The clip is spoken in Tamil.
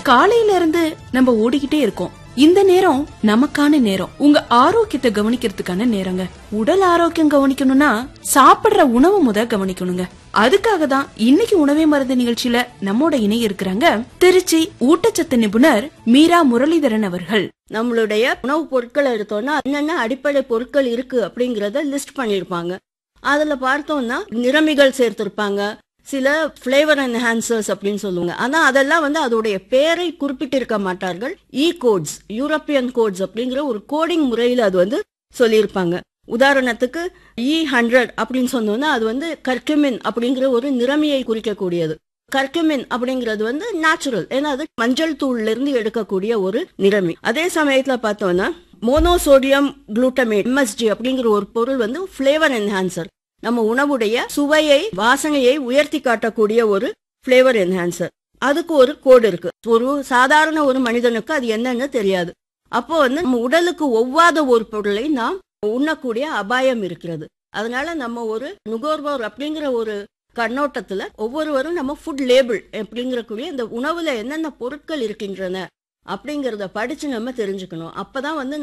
காலையில இருந்து நம்ம ஓடிக்கிட்டே இருக்கோம். இந்த நேரம் நமக்கான நேரம், உங்க ஆரோக்கியத்தை கவனிக்கிறதுக்கான நேரங்க. உடல் ஆரோக்கியம் கவனிக்கணும்னா சாப்பிடுற உணவு முத கவனிக்கணுங்க. அதுக்காக தான் இன்னைக்கு உணவே மருந்து நிகழ்ச்சியில நம்மோட இணைய இருக்கிறாங்க திருச்சி ஊட்டச்சத்து நிபுணர் மீரா முரளிதரன் அவர்கள். நம்மளுடைய உணவுப் பொருட்களை எடுத்தோம்னா என்னென்ன அடிப்படை பொருட்கள் இருக்கு அப்படிங்கறத லிஸ்ட் பண்ணிருப்பாங்க. அதுல பார்த்தோம்னா நிறமிகள் சேர்த்திருப்பாங்க, சில பிளேவர் என்ஹான்சர்ஸ் அப்படின்னு சொல்லுவாங்க. ஆனா அதெல்லாம் அதோடைய பேரை குறிப்பிட்டிருக்க மாட்டார்கள். கோட்ஸ், யூரோப்பியன் கோட்ஸ் அப்படிங்கிற ஒரு கோடிங் முறையில அது சொல்லியிருப்பாங்க. உதாரணத்துக்கு E100 அப்படின்னு சொன்னோம்னா அது கர்குமின் அப்படிங்கிற ஒரு நிறமியை குறிக்கக்கூடியது. கர்குமின் அப்படிங்கிறது நேச்சுரல், ஏன்னா அது மஞ்சள் தூள்ல இருந்து எடுக்கக்கூடிய ஒரு நிறமி. அதே சமயத்துல பார்த்தோம்னா மோனோசோடியம் குளூட்டமேட் MSG அப்படிங்கிற ஒரு பொருள் பிளேவர் என்ஹான்சர், நம்ம உணவுடைய சுவையை வாசனையை உயர்த்தி காட்டக்கூடிய ஒரு பிளேவர் என்ஹான்சர். அதுக்கு ஒரு கோடு இருக்கு. ஒரு சாதாரண ஒரு மனிதனுக்கு அது என்னன்னு தெரியாது. அப்போ நம்ம உடலுக்கு ஒவ்வாத ஒரு பொருளை நாம் உண்ணக்கூடிய அபாயம் இருக்கிறது. அதனால நம்ம ஒரு நுகர்வோர் அப்படிங்கிற ஒரு கண்ணோட்டத்துல ஒவ்வொருவரும் நம்ம ஃபுட் லேபிள் அப்படிங்கக்கூடிய இந்த உணவுல என்னென்ன பொருட்கள் இருக்கின்றன அப்படிங்கறத படிச்சு நம்ம தெரிஞ்சுக்கணும். அப்பதான்